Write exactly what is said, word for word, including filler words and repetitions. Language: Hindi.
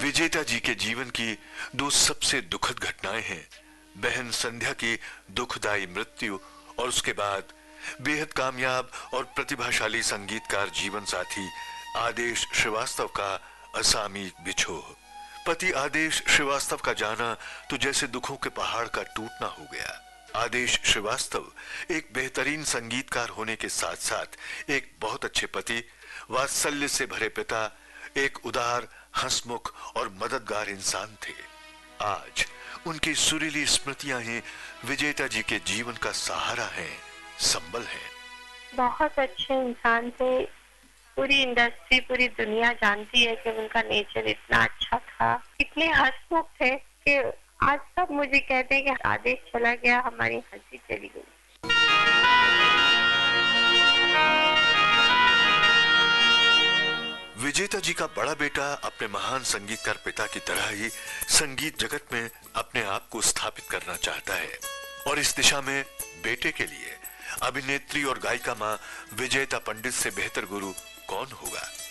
विजेता जी के जीवन की दो सबसे दुखद घटनाएं हैं, बहन संध्या की दुखदाई मृत्यु और उसके बाद बेहद कामयाब और प्रतिभाशाली संगीतकार जीवन साथी आदेश श्रीवास्तव का असामयिक बिछोह। पति आदेश श्रीवास्तव का जाना तो जैसे दुखों के पहाड़ का टूटना हो गया। आदेश श्रीवास्तव एक बेहतरीन संगीतकार होने के साथ साथ एक बहुत अच्छे पति, वात्सल्य से भरे पिता, एक उदार, हंसमुख और मददगार इंसान थे। आज उनकी सुरीली स्मृतियां ही विजेता जी के जीवन का सहारा हैं, संबल हैं। बहुत अच्छे इंसान थे। पूरी इंडस्ट्री, पूरी दुनिया जानती है कि उनका नेचर इतना अच्छा था, इतने हंसमुख थे कि आज सब मुझे कहते हैं कि आदेश चला गया, हमारी हंसी चली गई। विजेता जी का बड़ा बेटा अपने महान संगीतकार पिता की तरह ही संगीत जगत में अपने आप को स्थापित करना चाहता है और इस दिशा में बेटे के लिए अभिनेत्री और गायिका मां विजेता पंडित से बेहतर गुरु कौन होगा।